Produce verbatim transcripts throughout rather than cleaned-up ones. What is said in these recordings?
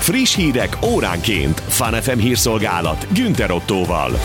Friss hírek óránként. Fun ef em hírszolgálat Günther Ottóval.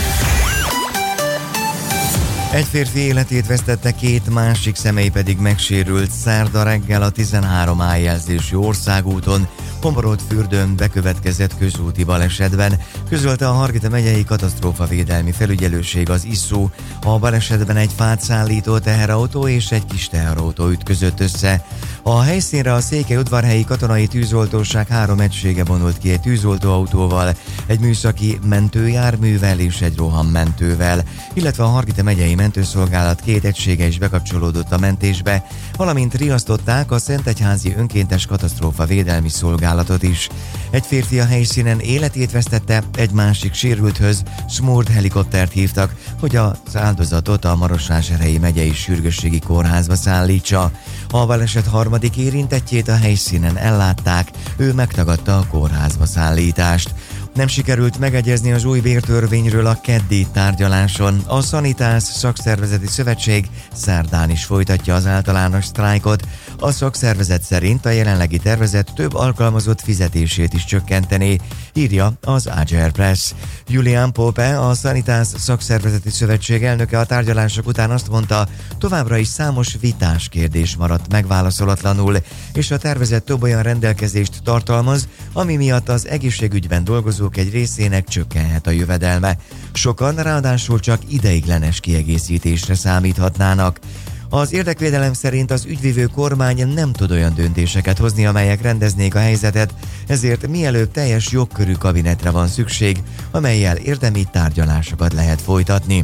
Egy férfi életét vesztette, két másik személy pedig megsérült szerda reggel a tizenhárom á jelzésű országúton, Pomorod-fürdőn bekövetkezett közúti balesetben, közölte a Hargita megyei katasztrófavédelmi felügyelőség, az i es o. A balesetben egy fát szállító teherautó és egy kis teherautó ütközött össze. A helyszínre a Székelyudvarhelyi Katonai Tűzoltóság három egysége vonult ki egy tűzoltóautóval, egy műszaki mentőjárművel és egy rohammentővel, illetve a Hargita megyei mentőszolgálat két egysége is bekapcsolódott a mentésbe, valamint riasztották a Szentegyházi Önkéntes Katasztrófavédelmi Szolgálatot is. Egy férfi a helyszínen életét vesztette, egy másik sérülthöz smúrt helikoptert hívtak, hogy az áldozatot a Marosvásárhelyi megyei sürgősségi kórházba szállítsa. A baleset harmadik érintettjét a helyszínen ellátták, ő megtagadta a kórházba szállítást. Nem sikerült megegyezni az új bértörvényről a keddi tárgyaláson. A Szanitász Szakszervezeti Szövetség szerdán is folytatja az általános sztrájkot. A szakszervezet szerint a jelenlegi tervezet több alkalmazott fizetését is csökkenteni, írja az á gé er Press. Julián Pope, a Szanitász Szakszervezeti Szövetség elnöke a tárgyalások után azt mondta, továbbra is számos vitás kérdés maradt megválaszolatlanul, és a tervezet több olyan rendelkezést tartalmaz, ami miatt az egészségügyben dolgozók egy részének csökkenhet a jövedelme. Sokan ráadásul csak ideiglenes kiegészítésre számíthatnának. Az érdekvédelem szerint az ügyvivő kormány nem tud olyan döntéseket hozni, amelyek rendeznék a helyzetet, ezért mielőbb teljes jogkörű kabinetre van szükség, amellyel érdemi tárgyalásokat lehet folytatni.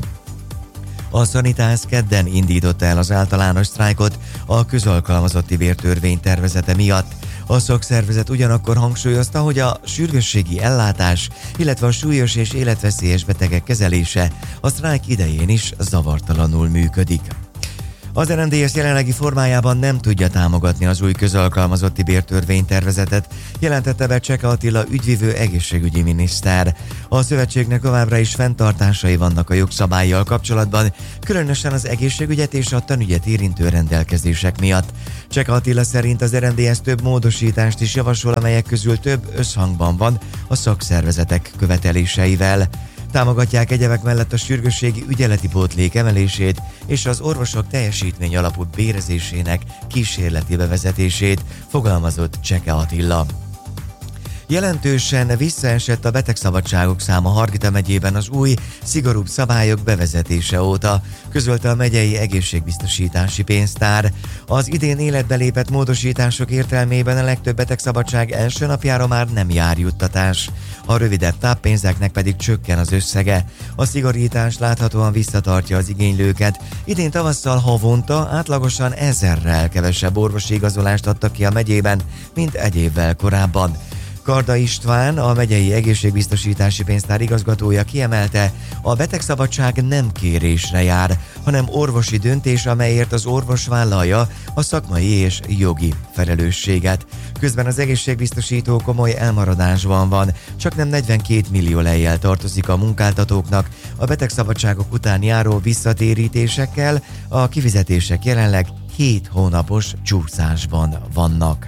A Szanitász kedden indította el az általános sztrájkot a közalkalmazotti bértörvény tervezete miatt. A szakszervezet ugyanakkor hangsúlyozta, hogy a sürgősségi ellátás, illetve a súlyos és életveszélyes betegek kezelése a sztrájk idején is zavartalanul működik. Az er en dé es jelenlegi formájában nem tudja támogatni az új közalkalmazotti bértörvénytervezetet, jelentette be Cseke Attila ügyvivő egészségügyi miniszter. A szövetségnek továbbra is fenntartásai vannak a jogszabállyal kapcsolatban, különösen az egészségügyet és a tanügyet érintő rendelkezések miatt. Cseke Attila szerint az er en dé es több módosítást is javasol, amelyek közül több összhangban van a szakszervezetek követeléseivel. Támogatják egyebek mellett a sürgősségi ügyeleti pótlék emelését és az orvosok teljesítmény alapú bérezésének kísérleti bevezetését, fogalmazott Cseke Attila. Jelentősen visszaesett a betegszabadságok száma Hargita megyében az új, szigorúbb szabályok bevezetése óta, közölte a megyei egészségbiztosítási pénztár. Az idén életbe lépett módosítások értelmében a legtöbb betegszabadság első napjára már nem jár juttatás. A rövidebb táppénzeknek pedig csökken az összege. A szigorítás láthatóan visszatartja az igénylőket. Idén tavasszal havonta átlagosan ezerrel kevesebb orvosi igazolást adtak ki a megyében, mint egy évvel korábban. Karda István, a megyei egészségbiztosítási pénztár igazgatója kiemelte, a betegszabadság nem kérésre jár, hanem orvosi döntés, amelyért az orvos vállalja a szakmai és jogi felelősséget. Közben az egészségbiztosító komoly elmaradásban van, csaknem negyvenkét millió lejjel tartozik a munkáltatóknak, a betegszabadságok után járó visszatérítésekkel a kifizetések jelenleg hét hónapos csúszásban vannak.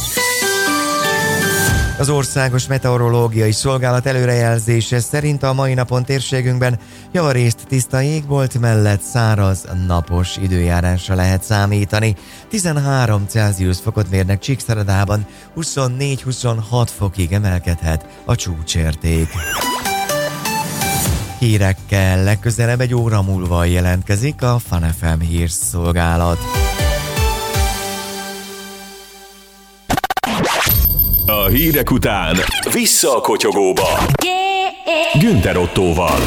Az Országos Meteorológiai Szolgálat előrejelzése szerint a mai napon térségünkben javarészt tiszta jégbolt mellett száraz, napos időjárásra lehet számítani. tizenhárom Celsius fokot mérnek Csíkszeredában, huszonnégy-huszonhat fokig emelkedhet a csúcsérték. Hírekkel legközelebb egy óra múlva jelentkezik a Fun ef em hírszolgálat. A hírek után vissza a kotyogóba. Günther Ottóval.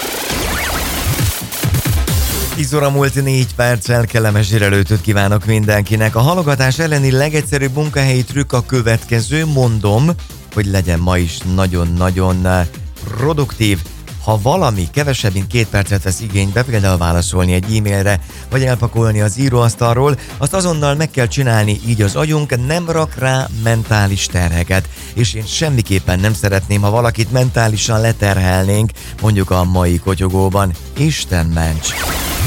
tíz óra múlt négy perccel, kellemes délelőtöt kívánok mindenkinek. A halogatás elleni legegyszerűbb munkahelyi trükk a következő, mondom, hogy legyen ma is nagyon-nagyon produktív. Ha valami kevesebb, mint két percet vesz igénybe, például válaszolni egy e-mailre, vagy elpakolni az íróasztalról, azt azonnal meg kell csinálni, így az agyunk nem rak rá mentális terheket. És én semmiképpen nem szeretném, ha valakit mentálisan leterhelnénk, mondjuk a mai kotyogóban. Isten ments!